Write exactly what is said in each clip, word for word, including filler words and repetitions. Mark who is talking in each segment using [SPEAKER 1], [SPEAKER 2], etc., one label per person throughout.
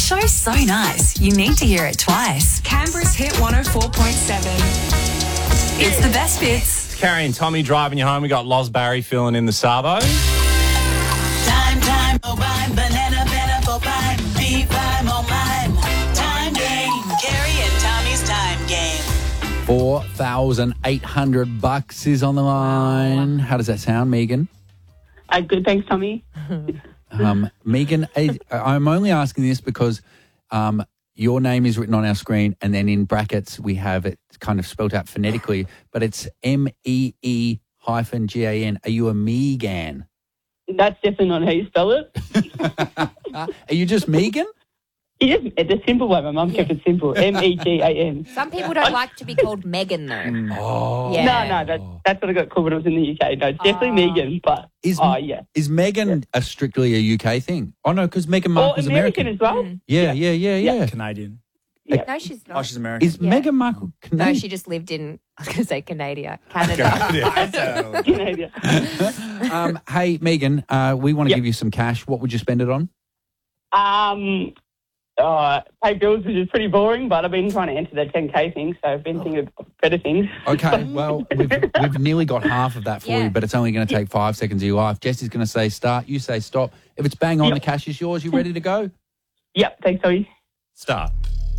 [SPEAKER 1] show's so nice, you need to hear it twice.
[SPEAKER 2] Canberra's Hit one oh four point seven.
[SPEAKER 1] It's the best bits.
[SPEAKER 3] It's Carrie and Tommy driving you home. We got Loz Barry filling in the Sabo.
[SPEAKER 4] Time, time, oh, mine, banana, banana, for mine, be fine, oh, mine. Time game. Carrie and Tommy's time game.
[SPEAKER 5] four thousand eight hundred bucks is on the line. How does that sound, Megan?
[SPEAKER 6] Uh, good, thanks, Tommy.
[SPEAKER 5] Um, Megan, I- I'm only asking this because um, your name is written on our screen and then in brackets we have it kind of spelt out phonetically, but it's M E E hyphen G A N. Are you a Megan?
[SPEAKER 6] That's definitely not how you spell it.
[SPEAKER 5] Are you just Megan?
[SPEAKER 6] It is, it's a simple way. My mum kept it simple. M E G A N.
[SPEAKER 7] Some people don't like to be called Megan, though.
[SPEAKER 5] Oh.
[SPEAKER 7] Yeah.
[SPEAKER 6] No, no, that, that's what I got called when I was in the U K. No, it's definitely
[SPEAKER 7] Oh.
[SPEAKER 6] Megan, but,
[SPEAKER 5] Is,
[SPEAKER 6] oh, yeah.
[SPEAKER 5] is Megan a strictly a U K thing? Oh, no, because Meghan
[SPEAKER 6] Or
[SPEAKER 5] Markle's
[SPEAKER 6] American,
[SPEAKER 5] American.
[SPEAKER 6] as well.
[SPEAKER 7] Mm.
[SPEAKER 5] Yeah, yeah, yeah, yeah.
[SPEAKER 8] Canadian.
[SPEAKER 7] No, she's not.
[SPEAKER 8] Oh, she's American.
[SPEAKER 5] Is
[SPEAKER 7] Yeah.
[SPEAKER 5] Meghan Markle
[SPEAKER 7] No,
[SPEAKER 5] Canadian?
[SPEAKER 7] she just lived in, I was going to say Canada. Canada.
[SPEAKER 6] Canadian.
[SPEAKER 5] um, hey, Megan, uh, we want to
[SPEAKER 6] Yep.
[SPEAKER 5] give you some cash. What would you spend it on?
[SPEAKER 6] Um, uh, pay bills, which is pretty boring, but I've been trying to enter the ten K thing, so I've been thinking of better things.
[SPEAKER 5] Okay, well, we've, we've nearly got half of that for
[SPEAKER 7] Yeah.
[SPEAKER 5] you, but it's only going to take five seconds of your life. Jesse's going to say start, you say stop. If it's bang on,
[SPEAKER 6] Yep.
[SPEAKER 5] the cash is yours. You ready to go?
[SPEAKER 6] Yep, thanks, Tommy.
[SPEAKER 3] Start.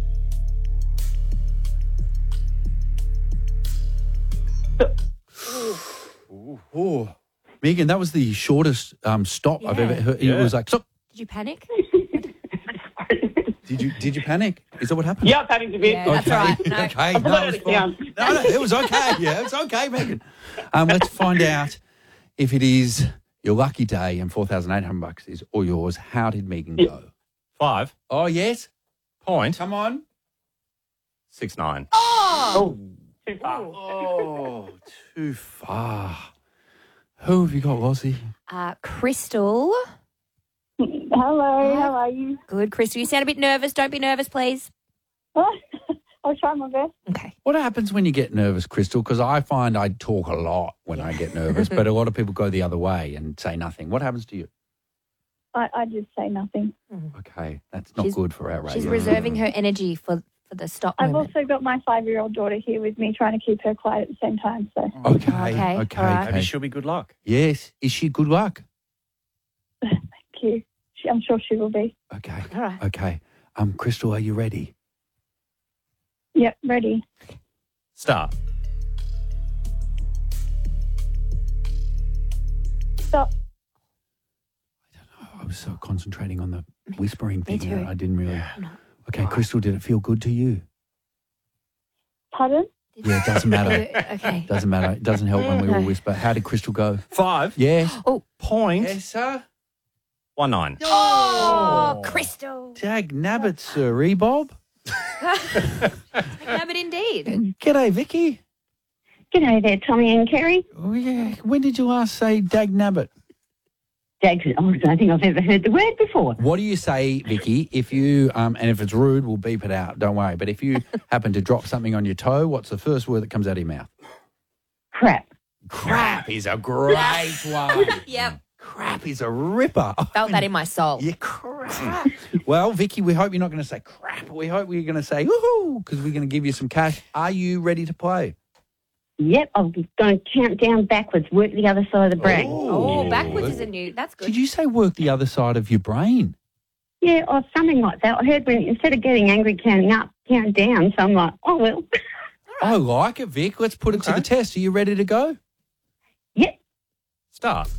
[SPEAKER 5] Oh, Megan, that was the shortest um, stop I've
[SPEAKER 7] Yeah.
[SPEAKER 5] ever heard.
[SPEAKER 3] Yeah.
[SPEAKER 5] It was like, stop.
[SPEAKER 7] Did you panic?
[SPEAKER 5] Did you did you panic? Is that what happened?
[SPEAKER 6] Yep, having to be.
[SPEAKER 7] Yeah, that's right. No.
[SPEAKER 5] Okay.
[SPEAKER 6] I
[SPEAKER 5] No,
[SPEAKER 6] forgot
[SPEAKER 5] it was
[SPEAKER 6] it
[SPEAKER 5] fine.
[SPEAKER 6] down.
[SPEAKER 5] No, no, it was okay. Yeah, it's okay, Megan. Um, let's find out if it is your lucky day and four thousand eight hundred bucks is all yours. How did Megan go?
[SPEAKER 3] Five
[SPEAKER 5] Oh, yes.
[SPEAKER 3] point
[SPEAKER 5] Come on.
[SPEAKER 3] six nine.
[SPEAKER 6] Oh, too far.
[SPEAKER 5] Oh, too far. Who have you got, Lozzie?
[SPEAKER 7] Uh, Crystal.
[SPEAKER 9] Hello, how are you?
[SPEAKER 7] Good, Crystal. You sound a bit nervous. Don't be nervous, please.
[SPEAKER 9] I'll try my best.
[SPEAKER 7] Okay.
[SPEAKER 5] What happens when you get nervous, Crystal? Because I find I talk a lot when I get nervous, but a lot of people go the other way and say nothing. What happens to you?
[SPEAKER 9] I, I just say nothing.
[SPEAKER 5] Okay, that's not
[SPEAKER 7] She's-
[SPEAKER 5] good for our radio.
[SPEAKER 7] She's reserving her energy for, for the stop
[SPEAKER 9] I've
[SPEAKER 7] moment.
[SPEAKER 9] also got my five-year-old daughter here with me trying to keep her quiet at the same time. So
[SPEAKER 5] Okay,
[SPEAKER 7] Okay,
[SPEAKER 5] okay, okay.
[SPEAKER 7] all right.
[SPEAKER 8] Maybe she'll be good luck.
[SPEAKER 5] Yes. Is she good luck?
[SPEAKER 9] thank you. She, I'm sure she will be.
[SPEAKER 5] Okay.
[SPEAKER 7] All right.
[SPEAKER 5] Okay. Um, Crystal, are you ready?
[SPEAKER 9] Yep, ready.
[SPEAKER 3] Start.
[SPEAKER 9] Stop.
[SPEAKER 5] I was so concentrating on the whispering
[SPEAKER 7] Me
[SPEAKER 5] thing
[SPEAKER 7] too.
[SPEAKER 5] that I didn't really. Okay, Crystal, did it feel good to you?
[SPEAKER 9] Pardon?
[SPEAKER 5] Yeah, it doesn't matter.
[SPEAKER 7] Okay.
[SPEAKER 5] Doesn't matter. It doesn't help when we all whisper. How did Crystal go?
[SPEAKER 3] Five
[SPEAKER 5] Yes.
[SPEAKER 3] point
[SPEAKER 5] sir.
[SPEAKER 3] one nine.
[SPEAKER 7] Oh, Crystal.
[SPEAKER 5] Dag nabbit, sir, Bob.
[SPEAKER 7] No, but indeed.
[SPEAKER 5] G'day, Vicky.
[SPEAKER 9] G'day there, Tommy and Kerry.
[SPEAKER 5] Oh, yeah. When did you last say dag nabbit?
[SPEAKER 9] Jags, oh, I don't think I've ever heard the word before.
[SPEAKER 5] What do you say, Vicky, if you, um, and if it's rude, we'll beep it out, don't worry. But if you happen to drop something on your toe, what's the first word that comes out of your mouth?
[SPEAKER 9] Crap.
[SPEAKER 5] Crap is a great one.
[SPEAKER 7] Yep.
[SPEAKER 5] Crap is a ripper.
[SPEAKER 7] Felt that in my soul.
[SPEAKER 5] Yeah, crap. Well, Vicky, we hope you're not going to say crap. We hope we're going to say woohoo, because we're going to give you some cash. Are you ready to play?
[SPEAKER 9] Yep, I'm going to count down backwards, work the other side of the brain.
[SPEAKER 7] Oh, backwards is a new. That's good.
[SPEAKER 5] Did you say work the other side of your brain?
[SPEAKER 9] Yeah, or something like that. I heard when instead of getting angry counting up, count down. So I'm like, oh, well.
[SPEAKER 5] I like it, Vic. Let's put it to
[SPEAKER 3] Okay.
[SPEAKER 5] the test. Are you ready to go?
[SPEAKER 9] Yep,
[SPEAKER 3] Start.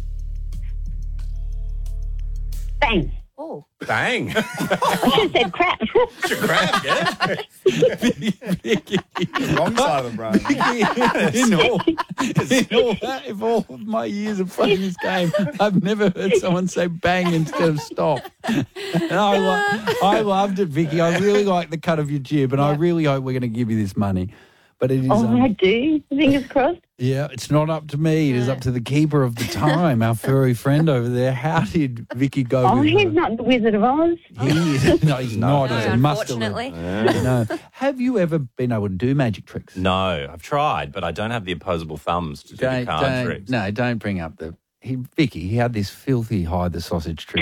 [SPEAKER 9] bang.
[SPEAKER 7] Oh.
[SPEAKER 3] Bang.
[SPEAKER 9] I should have said crap.
[SPEAKER 3] Crap, yeah.
[SPEAKER 8] Wrong side of the brain.
[SPEAKER 5] in all, in all, if all of my years of playing this game, I've never heard someone say bang instead of stop. And I, lo- I loved it, Vicky. I really like the cut of your jib, and I really hope we're going to give you this money. But it is,
[SPEAKER 9] Oh,
[SPEAKER 5] um,
[SPEAKER 9] I do. Fingers crossed.
[SPEAKER 5] yeah, it's not up to me. It is up to the keeper of the time, our furry friend over there. How did Vicky go
[SPEAKER 9] Oh,
[SPEAKER 5] with
[SPEAKER 9] he's
[SPEAKER 5] her?
[SPEAKER 9] not the Wizard of Oz.
[SPEAKER 5] He is. No, he's not.
[SPEAKER 7] No,
[SPEAKER 5] He's a master.
[SPEAKER 7] unfortunately.
[SPEAKER 5] No. Have you ever been able to do magic tricks?
[SPEAKER 3] No, I've tried, but I don't have the opposable thumbs to do the
[SPEAKER 5] Don't,
[SPEAKER 3] card
[SPEAKER 5] don't,
[SPEAKER 3] tricks.
[SPEAKER 5] no, don't bring up the. He, Vicky, he had this filthy hide the sausage trick